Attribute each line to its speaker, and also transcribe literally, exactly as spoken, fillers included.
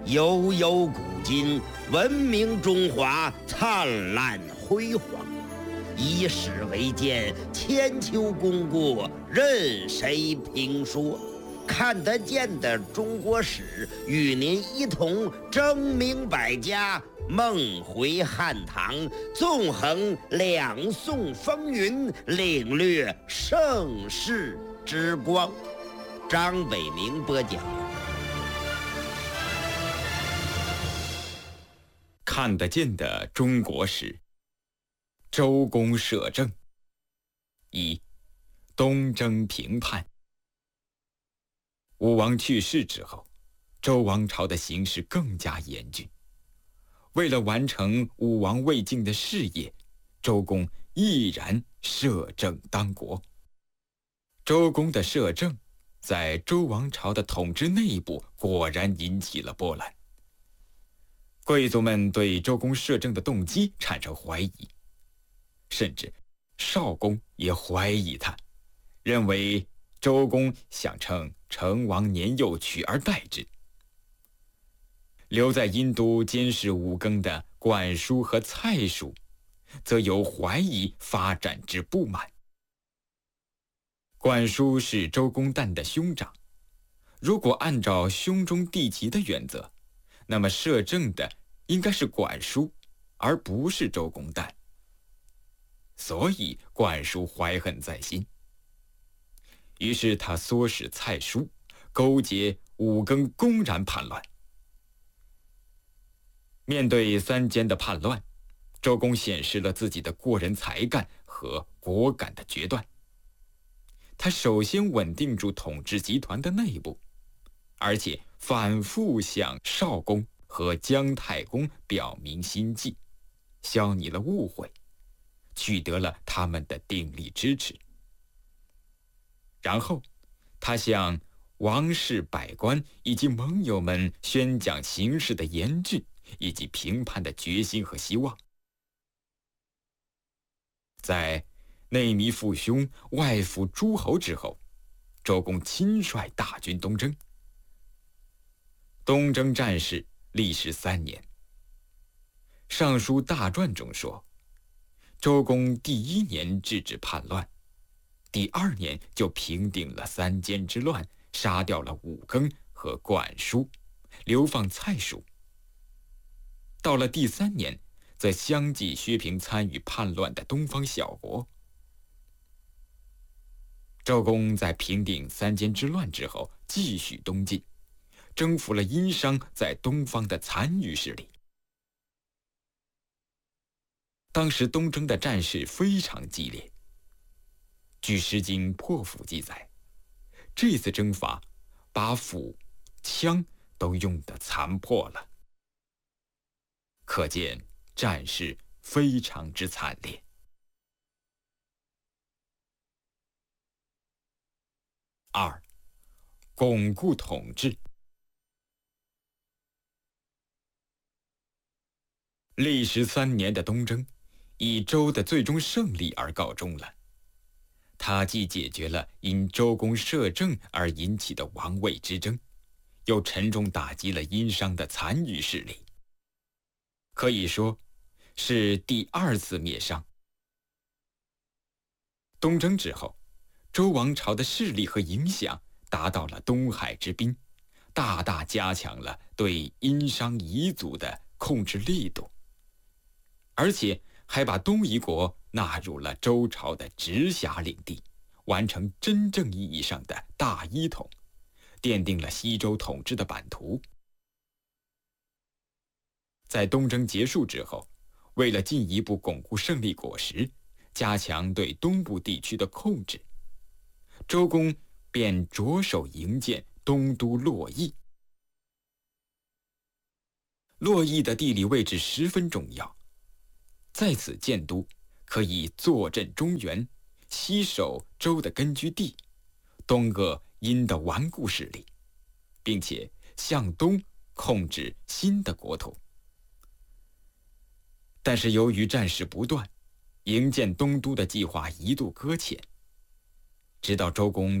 Speaker 1: 悠悠古今，文明中华灿烂辉煌。以史为鉴，千秋功过任谁评说。看得见的中国史，与您一同争鸣百家，梦回汉唐，纵横两宋风云，领略盛世之光。张伟明播讲。
Speaker 2: 看得见的中国史，周公摄政。一、东征平叛。武王去世之后，周王朝的形势更加严峻。为了完成武王未尽的事业，周公毅然摄政当国。周公的摄政在周王朝的统治内部果然引起了波澜。贵族们对周公摄政的动机产生怀疑，甚至少公也怀疑他，认为周公想趁成王年幼取而代之。留在殷都监视五更的管叔和蔡叔，则由怀疑发展至不满。管叔是周公旦的兄长，如果按照兄终弟及的原则，那么摄政的应该是管叔，而不是周公旦。所以管叔怀恨在心，于是他唆使蔡叔勾结五更，公然叛乱。面对三监的叛乱，周公显示了自己的过人才干和果敢的决断。他首先稳定住统治集团的内部，而且反复向少公和姜太公表明心迹，消弭了误会，取得了他们的鼎力支持。然后他向王室百官以及盟友们宣讲形势的严峻以及平叛的决心和希望。在内弥父兄、外附诸侯之后，周公亲率大军东征。东征战事历时三年。《尚书大传》中说，周公第一年制止叛乱，第二年就平定了三监之乱，杀掉了五更和管叔，流放蔡叔。到了第三年，则相继削平参与叛乱的东方小国。周公在平定三监之乱之后，继续东进，征服了殷商在东方的残余势力。当时东征的战事非常激烈。据《诗经·破釜》记载，这次征伐把斧、枪都用得残破了，可见战事非常之惨烈。二、巩固统治。历时三年的东征，以周的最终胜利而告终了。它既解决了因周公摄政而引起的王位之争，又沉重打击了殷商的残余势力，可以说是第二次灭商。东征之后，周王朝的势力和影响达到了东海之滨，大大加强了对殷商夷族的控制力度，而且还把东夷国纳入了周朝的直辖领地，完成真正意义上的大一统，奠定了西周统治的版图。在东征结束之后，为了进一步巩固胜利果实，加强对东部地区的控制，周公便着手营建东都洛邑。洛邑的地理位置十分重要，在此建都，可以坐镇中原，西守周的根据地，东扼殷的顽固势力，并且向东控制新的国土。但是由于战事不断，营建东都的计划一度搁浅，直到周公